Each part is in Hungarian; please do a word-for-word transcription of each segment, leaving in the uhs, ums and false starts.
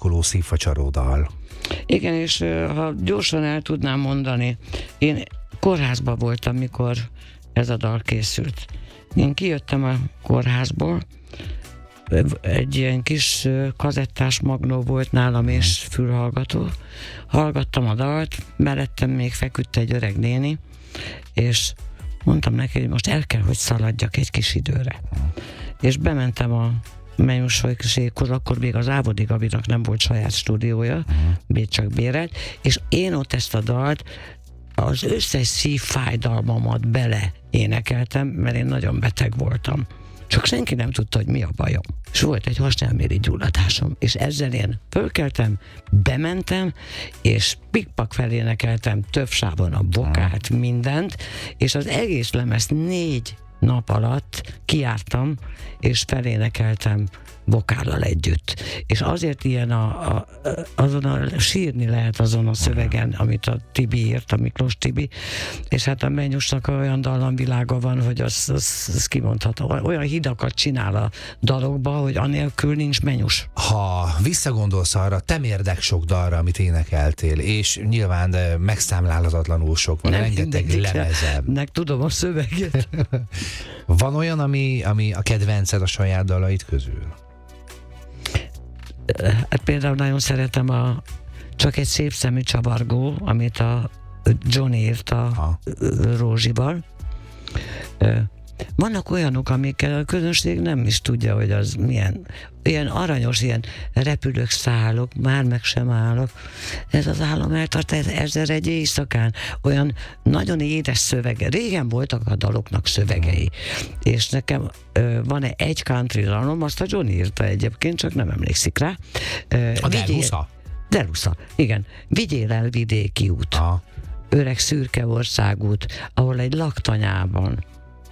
markoló szívfacsaró dal. Igen, és ha gyorsan el tudnám mondani, én kórházban voltam, mikor ez a dal készült. Én kijöttem a kórházból, egy ilyen kis kazettás magnó volt nálam és fülhallgató. Hallgattam a dalt, mellettem még feküdt egy öreg néni, és mondtam neki, hogy most el kell, hogy szaladjak egy kis időre. És bementem a mennyújséghoz, akkor még az Ávodi Gabinak nem volt saját stúdiója, még csak bérelt, és én ott ezt a dalt, az összes szívfájdalmamat bele énekeltem, mert én nagyon beteg voltam. Csak senki nem tudta, hogy mi a bajom. És volt egy hasnyálméri gyulladásom, és ezzel én fölkeltem, bementem, és pikpak felénekeltem több sávon a vokált, mindent, és az egész lemezt négy nap alatt kijártam, és felénekeltem vokállal együtt. És azért ilyen a, a, azon a sírni lehet azon a szövegen, amit a Tibi írt, a Miklós Tibi, és hát a Mennyusnak olyan dallamvilága van, hogy az, az, az kimondható. Olyan hidakat csinál a dalokba, hogy anélkül nincs Mennyus. Ha visszagondolsz arra, temérdek sok dalra, amit énekeltél, és nyilván megszámlálhatatlanul sok van, rengeteg lemezem. Nek tudom a szöveget. Van olyan, ami, ami a kedvenced a saját dalait közül? Hát például nagyon szeretem a Csak egy szép szemű csavargó, amit a Johnny írt a ha. Rózsival. Vannak olyanok, amikkel a közönség nem is tudja, hogy az milyen, ilyen aranyos, ilyen repülök, szállok, már meg sem állok. Ez az álom eltart ezer egy éjszakán. Olyan nagyon édes szövege. Régen voltak a daloknak szövegei. És nekem ö, van egy country dalom, azt a Johnny írta egyébként, csak nem emlékszik rá. Ö, a Derusza? Derusza, igen. Vigyél el vidéki út. Aha. Öreg szürke országút, ahol egy laktanyában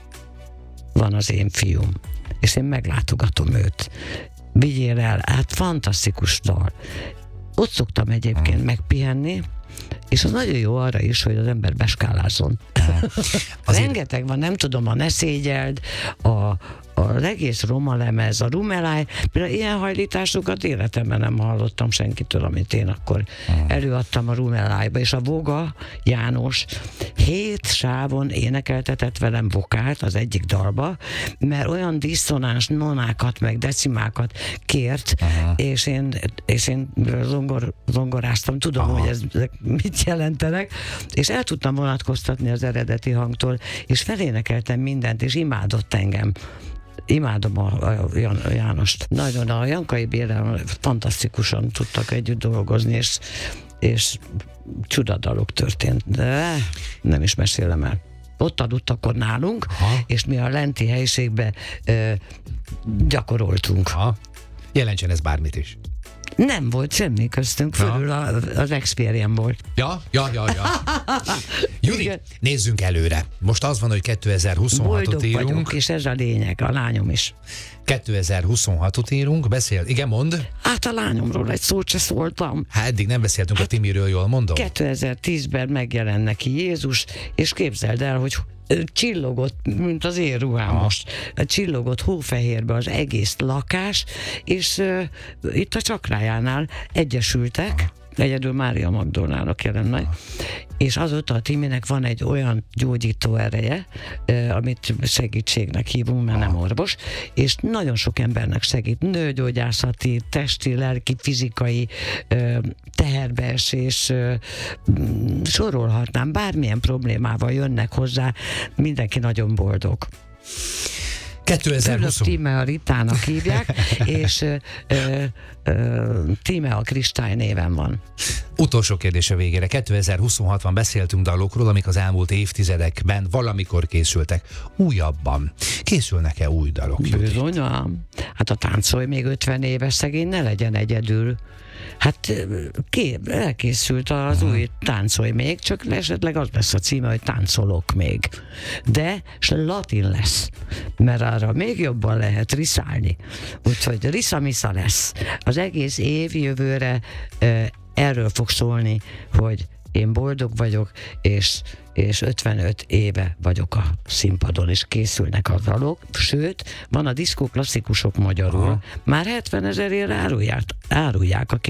van az én fiúm, és én meglátogatom őt. Vigyél el, hát fantasztikus dal. Ott szoktam egyébként hmm. megpihenni, és az nagyon jó arra is, hogy az ember beskálázzon. Azért... Rengeteg van, nem tudom, a Ne szégyeld, a, az egész Roma lemez, a Rumeláj, például ilyen hajlításokat életemben nem hallottam senkitől, amit én akkor hmm. előadtam a Rumelájba, és a Voga János hét sávon énekeltetett velem vokált az egyik dalba, mert olyan diszonáns nonákat, meg decimákat kért, aha. és én, és én zongor, zongoráztam, tudom, aha. hogy ez mit jelentenek, és el tudtam vonatkoztatni az eredeti hangtól, és felénekeltem mindent, és imádott engem. Imádom a, a, a Jánost. Nagyon a Jankai Bélel fantasztikusan tudtak együtt dolgozni, és, és csodadalok történt, de nem is mesélem el. Ott aludt akkor nálunk, aha. és mi a lenti helyiségbe ö, gyakoroltunk. Aha. Jelentsen ez bármit is. Nem volt semmi köztünk, fölül a, az Experian volt. Ja, ja, ja, ja. Judi, igen. Nézzünk előre. Most az van, hogy kétezer-huszonhatot írunk. Vagyok, és ez a lényeg, a lányom is. kétezer-huszonhatot írunk, beszél, igen, mond. Hát a lányomról egy szót se szóltam. Hát eddig nem beszéltünk hát, a Timiről, jól mondom. kétezer-tízben megjelent neki Jézus, és képzeld el, hogy csillogott, mint az én ruhám most, csillogott hófehérbe az egész lakás, és uh, itt a Csakrájánál egyesültek, aha. egyedül Mária Magdolnának jelent meg, és azóta a Timinek van egy olyan gyógyító ereje, uh, amit segítségnek hívunk, mert nem orvos, és nagyon sok embernek segít, nőgyógyászati, testi, lelki, fizikai uh, teherbeesés, uh, sorolhatnám, bármilyen problémával jönnek hozzá, mindenki nagyon boldog. kétezer-húsz Tíme a Ritának hívják, és ö, ö, ö, Tíme a Kristály néven van. Utolsó kérdése végére. kétezer-huszonhatban beszéltünk dalokról, amik az elmúlt évtizedekben valamikor készültek. Újabban. Készülnek-e új dalok? Bizonyám. Hát a Táncolj még ötven éves, szegény ne legyen egyedül. Hát ké, elkészült az uh-huh. új Táncolj még, csak esetleg az lesz a címe, hogy Táncolok még. De latin lesz, mert arra még jobban lehet riszálni. Úgyhogy riszamisza lesz. Az egész év jövőre uh, erről fog szólni, hogy én boldog vagyok, és, és ötvenöt éve vagyok a színpadon, és készülnek a dalok, sőt, van a diszkó klasszikusok magyarul, aha. már hetven ezerért árulják, árulják, aki